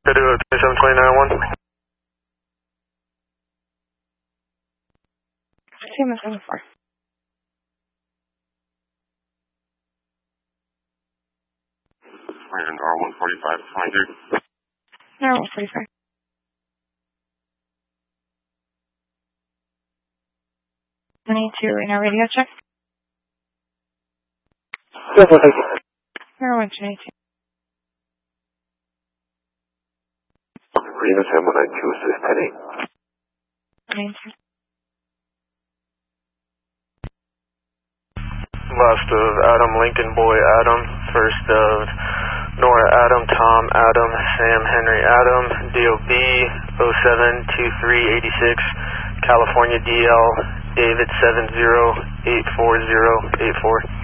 Go to 2729-1. Same as before. And R145, 23. No, 45. I need to right now radio check. Yes, thank you. You're 122. Reno 7192, 92. Last of Adam, Lincoln Boy Adam. First of Nora Adam, Tom Adam, Sam Henry Adam. DOB 072386, California DL, David 70 84084.